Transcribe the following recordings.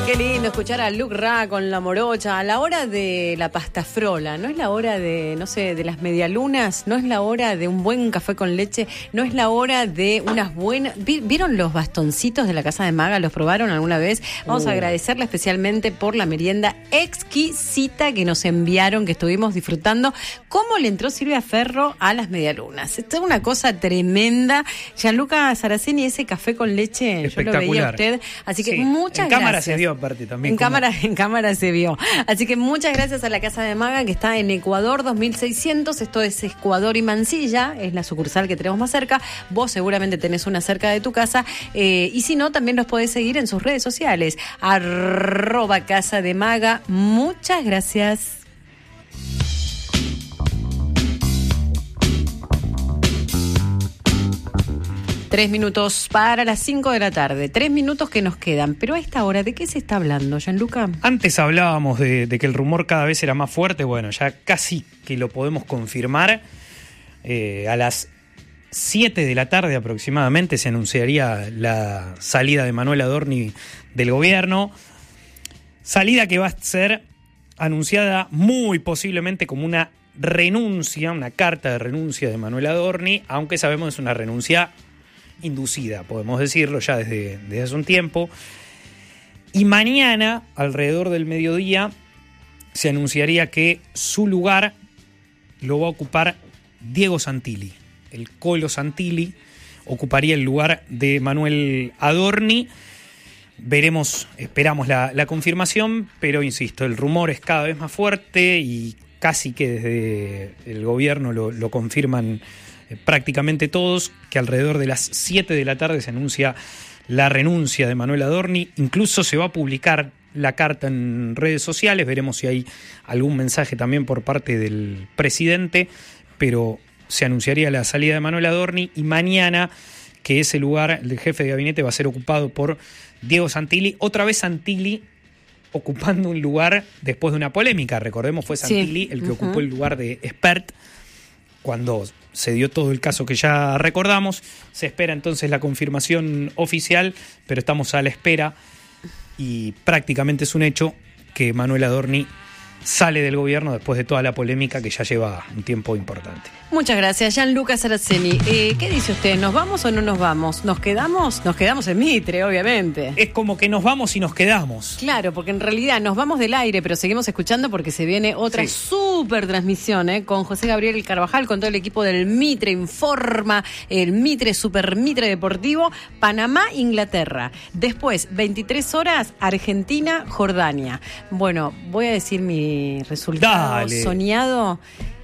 Qué lindo escuchar a Luke Ra con La Morocha a la hora de la pasta frola. No es la hora de, no sé, de las medialunas, no es la hora de un buen café con leche, no es la hora de unas buenas... ¿Vieron los bastoncitos de la Casa de Maga? ¿Los probaron alguna vez? Vamos a agradecerle especialmente por la merienda exquisita que nos enviaron, que estuvimos disfrutando. ¿Cómo le entró Silvia Ferro a las medialunas? Esto es una cosa tremenda. Gianluca Saraceni, ese café con leche, yo lo veía a usted. Así que muchas gracias. En cámara se vio. También en cámara se vio. Así que muchas gracias a la Casa de Maga, que está en Ecuador 2600. Esto es Ecuador y Mansilla, es la sucursal que tenemos más cerca. Vos seguramente tenés una cerca de tu casa, y si no, también los podés seguir en sus redes sociales, @Casa de Maga. Muchas gracias. Tres minutos para las 5 de la tarde. 3 minutos que nos quedan. Pero a esta hora, ¿de qué se está hablando, Gianluca? Antes hablábamos de que el rumor cada vez era más fuerte. Bueno, ya casi que lo podemos confirmar. A las 7 de la tarde aproximadamente se anunciaría la salida de Manuel Adorni del gobierno. Salida que va a ser anunciada muy posiblemente como una renuncia, una carta de renuncia de Manuel Adorni, aunque sabemos que es una renuncia inducida, podemos decirlo ya desde hace un tiempo. Y mañana, alrededor del mediodía, se anunciaría que su lugar lo va a ocupar Diego Santilli. El Colo Santilli ocuparía el lugar de Manuel Adorni. Veremos, esperamos la confirmación, pero insisto, el rumor es cada vez más fuerte y casi que desde el gobierno lo confirman prácticamente todos, que alrededor de las 7 de la tarde se anuncia la renuncia de Manuel Adorni. Incluso se va a publicar la carta en redes sociales, veremos si hay algún mensaje también por parte del presidente, pero se anunciaría la salida de Manuel Adorni y mañana que ese lugar, el jefe de gabinete, va a ser ocupado por Diego Santilli. Otra vez Santilli ocupando un lugar después de una polémica. Recordemos, fue Santilli el que ocupó el lugar de Espert cuando se dio todo el caso que ya recordamos. Se espera entonces la confirmación oficial, pero estamos a la espera y prácticamente es un hecho que Manuel Adorni sale del gobierno después de toda la polémica que ya lleva un tiempo importante. Muchas gracias, Gianluca Saraceni. ¿Qué dice usted? ¿Nos vamos o no nos vamos? ¿Nos quedamos? Nos quedamos en Mitre, obviamente. Es como que nos vamos y nos quedamos. Claro, porque en realidad nos vamos del aire, pero seguimos escuchando porque se viene otra súper transmisión, con José Gabriel Carvajal, con todo el equipo del Mitre Informa, el Mitre, Super Mitre Deportivo, Panamá, Inglaterra. Después, 23 horas, Argentina, Jordania. Bueno, voy a decir mi resultado soñado.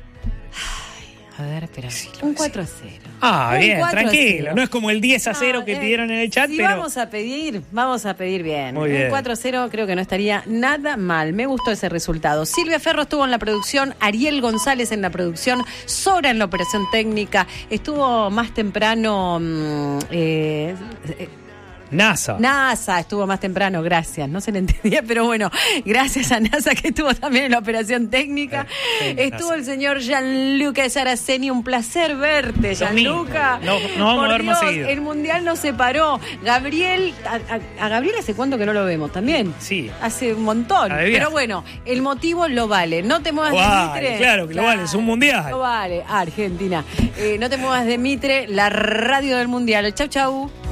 A ver, espera. Un 4-0. Bien, tranquilo. No es como el 10-0 que pidieron en el chat, si pero... vamos a pedir bien. Muy bien. Un 4-0 creo que no estaría nada mal. Me gustó ese resultado. Silvia Ferro estuvo en la producción, Ariel González en la producción, Sora en la operación técnica. Estuvo más temprano... NASA estuvo más temprano, gracias. No se le entendía, pero bueno, gracias a NASA que estuvo también en la operación técnica. Estuvo NASA. El señor Gianluca Saraceni, un placer verte, Gianluca. No vamos a ver más seguido. El mundial nos separó. Gabriel, a Gabriel hace cuánto que no lo vemos también. Sí. Hace un montón. Pero bueno, el motivo lo vale. No te muevas de Mitre. Claro que lo vale, es un mundial. Lo vale, Argentina. No te muevas de Mitre, la radio del mundial. Chau, chau.